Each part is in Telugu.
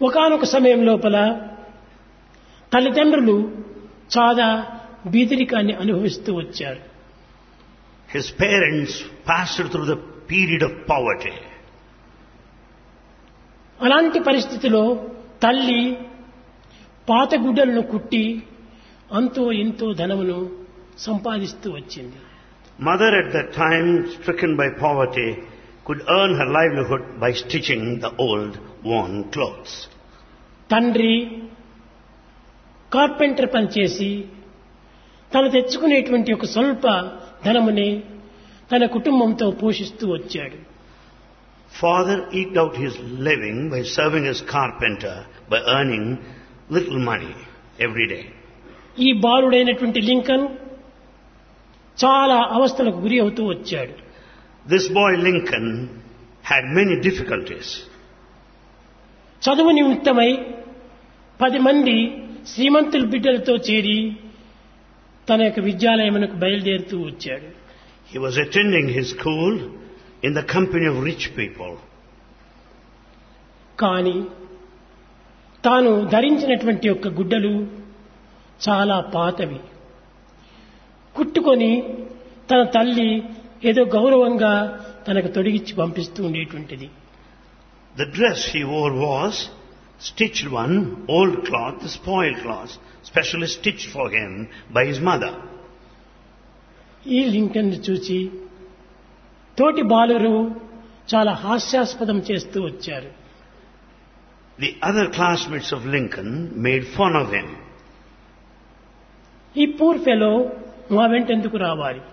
ఒకానొక సమయం లోపల తల్లిదండ్రులు చాలా బీదరికాన్ని అనుభవిస్తూ వచ్చారు. His parents passed through the period of poverty. అలాంటి పరిస్థితిలో తల్లి పాత గుడ్డలను కుట్టి అంతో ఇంతో ధనమును సంపాదిస్తూ వచ్చింది. Mother at that time, stricken by poverty, could earn her livelihood by stitching the old worn clothes. తండ్రి కార్పెంటర్ పనిచేసి తను తెచ్చుకునేటువంటి ఒక స్వల్ప ధనముని తన కుటుంబంతో పోషిస్తూ వచ్చాడు. Father eked out his living by serving as carpenter, by earning little money every day. ఈ బాలుడైనటువంటి లింకన్ చాలా అవస్థలకు గురి అవుతూ వచ్చాడు. This boy Lincoln had many difficulties. చదువు నిమిత్తమై 10 మంది శ్రీమంతుల బిడ్డలతో చేరి తన యొక్క విద్యాలయమునకు బయలుదేరుతూ వచ్చాడు. He was attending his school in the company of rich people. కానీ తాను ధరించినటువంటి యొక్క గుడ్డలు చాలా పాతవి. కుట్టుకొని తన తల్లి ఏదో గౌరవంగా తనకు తొడిగిచ్చి పంపిస్తూ ఉండేటువంటిది. The dress he wore was stitched one, old cloth, spoiled cloth, specially stitched for him by his mother. ఈ లింకన్ చూసి తోటి బాలురు చాలా హాస్యాస్పదం చేస్తూ వచ్చారు. The other classmates of Lincoln made fun of him. ఈ పూర్ ఫెలో మా వెంట ఎందుకు రావాలి?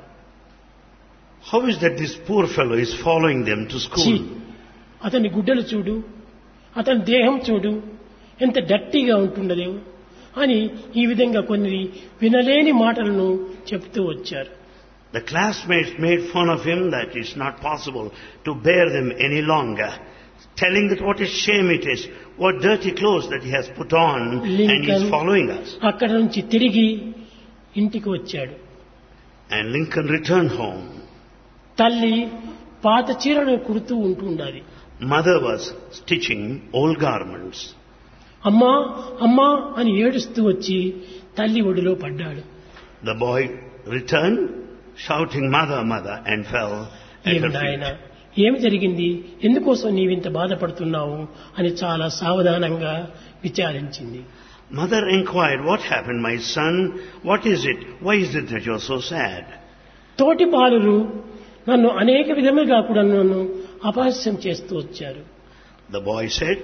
How is that this poor fellow is following them to school? అతని గుడ్డలు చూడు, అతని దేహం చూడు, ఎంత డర్టీగా ఉంటుండదో అని ఈ విధంగా కొన్ని వినలేని మాటలను చెప్తూ వచ్చారు. The classmates made fun of him that it's not possible to bear them any longer, telling that what a shame it is, what dirty clothes that he has put on and he is following us. అక్కడ నుంచి తిరిగి ఇంటికి వచ్చాడు. And Lincoln returned home. తల్లి పాత చీరను కుడుతూ ఉంటుండాలి. Mother was stitching old garments. అమ్మా అమ్మా అని ఏడుస్తూ వచ్చి తల్లి ఒడిలో పడ్డాడు. The boy returned shouting mother mother and fell at her feet. ఏమి జరిగింది, ఎందుకోసం నీవింత బాధపడుతున్నావు అని చాలా సావధానంగా విచారించింది. Mother inquired, what happened, my son? What is it? Why is it that you are so sad? తోటి బాలురు నన్ను అనేక విధములుగా కూడా నన్ను అపహాస్యం చేస్తూ వచ్చారు. The boy said,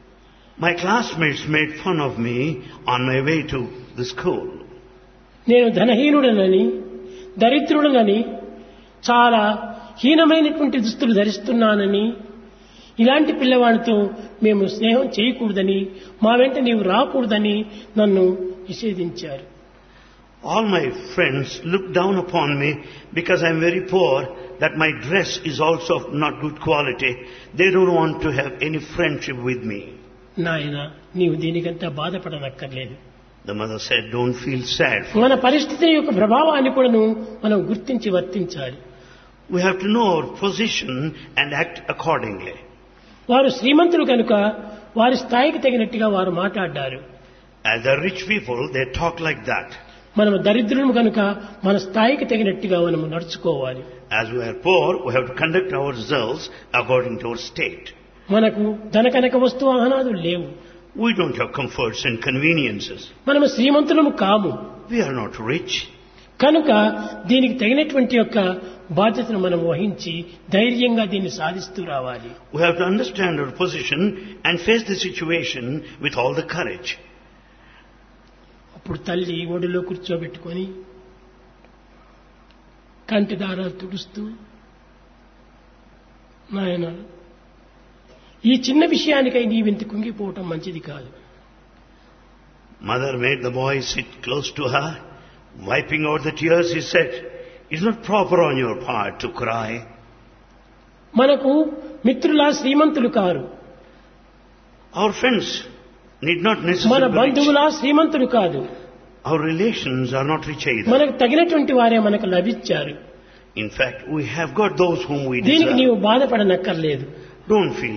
my classmates made fun of me on my way to the school. నేను ధనహీనుడనని, దరిద్రుడనని, చాలా హీనమైనటువంటి దుస్తులు ధరిస్తున్నానని, ఇలాంటి పిల్లవాడితో మేము స్నేహం చేయకూడదని, మా వెంట నీవు రాకూడదని నన్ను నిషేధించారు. All my friends look down upon me because I am very poor, that my dress is also of not good quality. They don't want to have any friendship with me. నాయనా, నీవు దీనికంతా బాధపడనక్కర్లేదు. The mother said, don't feel sad. మన పరిస్థితి యొక్క ప్రభావాన్ని కూడా మనం గుర్తించి వర్తించాలి. We have to know our position and act accordingly. వారు శ్రీమంతులు కనుక వారి స్థాయికి తగినట్టుగా వారు మాట్లాడారు. As the rich people, they talk like that. మనము దరిద్రులము కనుక మన స్థాయికి తగినట్టుగా మనము నడుచుకోవాలి. As we are poor, we have to conduct ourselves according to our state. మనకు ధనకనక వస్తు వాహనాలు లేవు. We don't have comforts and conveniences. మనము శ్రీమంతులము కాము. We are not rich. కనుక దీనికి తగినటువంటి యొక్క బాధ్యతను మనం వహించి ధైర్యంగా దీన్ని సాధిస్తూ రావాలి. We have to understand our position and face the situation with all the courage. అప్పుడు తల్లి ఒడిలో కూర్చోబెట్టుకొని కంటి దారాలు తుడుస్తూ, నాయన, ఈ చిన్న విషయానికై నీవింత కుంగిపోవటం మంచిది కాదు. Mother made the boy sit close to her. Wiping out the tears, he said, it's not proper on your part to cry. మనకు మిత్రులా శ్రీమంతులు car. Our friends need not మన necessarily be rich. బంధువులా శ్రీమంతులు కాదు. Our relations are not rich either. మనకు తగినటువంటి వారే మనకు లభించారు. In fact, we have got those whom we దీనికి deserve. నీవు బాధపడనక్కర్లేదు. Don't feel